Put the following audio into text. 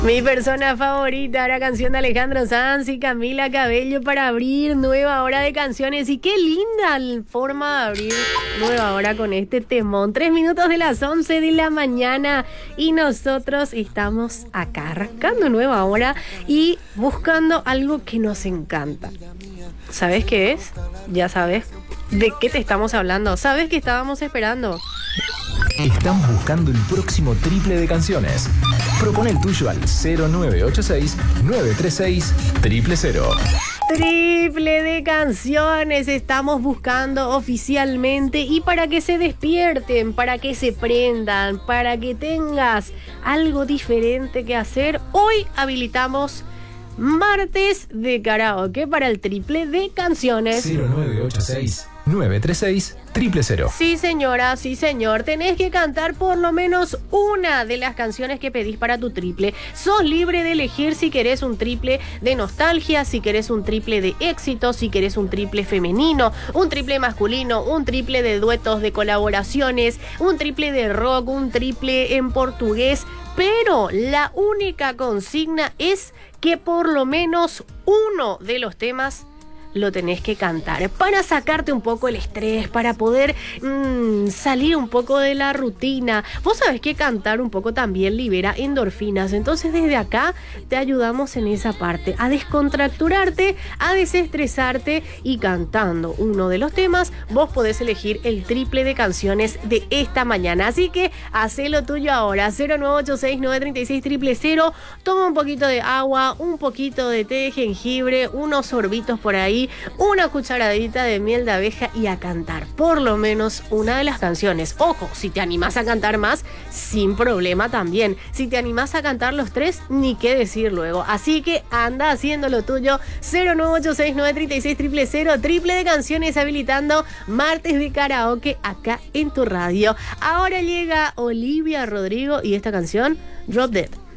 Mi persona favorita, la canción de Alejandro Sanz y Camila Cabello para abrir nueva hora de canciones. Y qué linda forma de abrir nueva hora con este temón. 3 minutos de las 11 de la mañana y nosotros estamos acá arrancando nueva hora y buscando algo que nos encanta. ¿Sabes qué es? Ya sabes de qué te estamos hablando. ¿Sabes qué estábamos esperando? Estamos buscando el próximo triple de canciones. Propone el tuyo al 0986-936-000. Triple de canciones estamos buscando oficialmente, y para que se despierten, para que se prendan, para que tengas algo diferente que hacer, hoy habilitamos martes de karaoke para el triple de canciones. 0986-936-000. Sí, señora, sí, señor. Tenés que cantar por lo menos una de las canciones que pedís para tu triple. Sos libre de elegir si querés un triple de nostalgia, si querés un triple de éxito, si querés un triple femenino, un triple masculino, un triple de duetos, de colaboraciones, un triple de rock, un triple en portugués. Pero la única consigna es que por lo menos uno de los temas lo tenés que cantar para sacarte un poco el estrés, para poder salir un poco de la rutina. Vos sabés que cantar un poco también libera endorfinas, entonces desde acá te ayudamos en esa parte, a descontracturarte, a desestresarte, y cantando uno de los temas vos podés elegir el triple de canciones de esta mañana. Así que hacé lo tuyo ahora. 0986-936-000. Toma un poquito de agua, un poquito de té de jengibre, unos sorbitos por ahí, una cucharadita de miel de abeja y a cantar por lo menos una de las canciones. Ojo, si te animás a cantar más, sin problema también. Si te animás a cantar los 3, ni qué decir luego. Así que anda haciendo lo tuyo. 0986-936-000. Triple de canciones habilitando martes de karaoke acá en tu radio. Ahora llega Olivia Rodrigo y esta canción, Drop Dead.